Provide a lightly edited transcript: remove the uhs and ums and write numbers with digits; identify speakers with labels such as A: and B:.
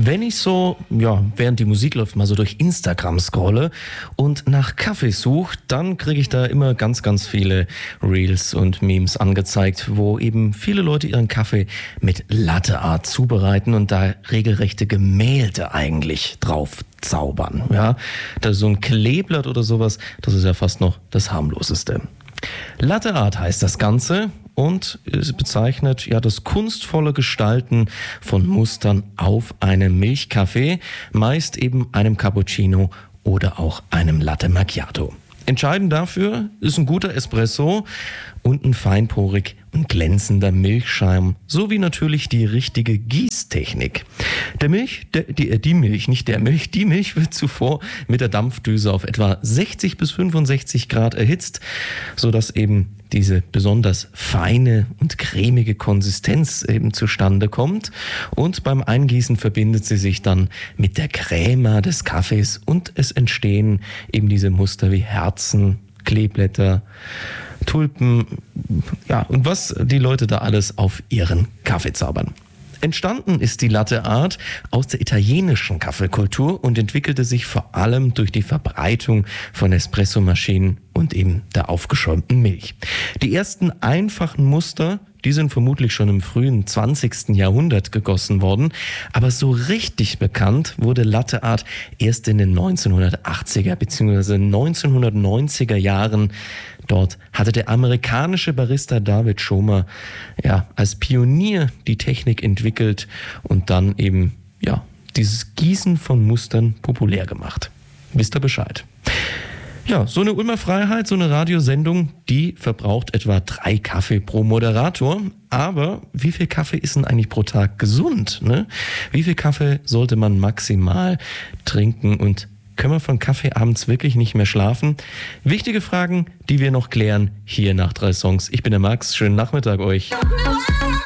A: Wenn ich so, während die Musik läuft, mal so durch Instagram scrolle und nach Kaffee suche, dann kriege ich da immer ganz, ganz viele Reels und Memes angezeigt, wo eben viele Leute ihren Kaffee mit Latte Art zubereiten und da regelrechte Gemälde eigentlich drauf zaubern. Ja, da so ein Kleeblatt oder sowas, das ist ja fast noch das harmloseste. Latte Art heißt das Ganze und es bezeichnet das kunstvolle Gestalten von Mustern auf einem Milchkaffee, meist eben einem Cappuccino oder auch einem Latte Macchiato. Entscheidend dafür ist ein guter Espresso und ein feinporig und glänzender Milchschleim, sowie natürlich die richtige Gießtechnik. Die Milch wird zuvor mit der Dampfdüse auf etwa 60 bis 65 Grad erhitzt, sodass eben diese besonders feine und cremige Konsistenz eben zustande kommt. Und beim Eingießen verbindet sie sich dann mit der Crema des Kaffees und es entstehen eben diese Muster wie Herzen, Kleeblätter, Tulpen, und was die Leute da alles auf ihren Kaffee zaubern. Entstanden ist die Latte Art aus der italienischen Kaffeekultur und entwickelte sich vor allem durch die Verbreitung von Espressomaschinen und eben der aufgeschäumten Milch. Die ersten einfachen Muster, die sind vermutlich schon im frühen 20. Jahrhundert gegossen worden, aber so richtig bekannt wurde Latte Art erst in den 1980er bzw. 1990er Jahren. Dort hatte der amerikanische Barista David Schomer als Pionier die Technik entwickelt und dann eben dieses Gießen von Mustern populär gemacht. Wisst ihr Bescheid? Ja, so eine Ulmer Freiheit, so eine Radiosendung, die verbraucht etwa 3 Kaffee pro Moderator. Aber wie viel Kaffee ist denn eigentlich pro Tag gesund? Ne? Wie viel Kaffee sollte man maximal trinken und können wir von Kaffee abends wirklich nicht mehr schlafen? Wichtige Fragen, die wir noch klären, hier nach 3 Songs. Ich bin der Max, schönen Nachmittag euch.